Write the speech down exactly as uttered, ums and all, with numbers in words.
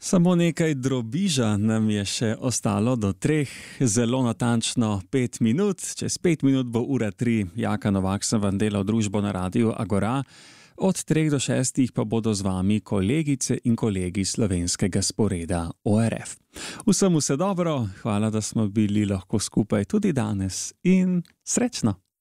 Samo nekaj drobiža nam je še ostalo do treh, zelo natančno pet minut. Čez pet minut bo ura tri. Jaka Novak sem vam delal družbo na Radiu Agora. Od treh do šestih pa bodo z vami kolegice in kolegi slovenskega sporeda O R F. Vsem vse dobro, hvala, da smo bili lahko skupaj tudi danes in srečno!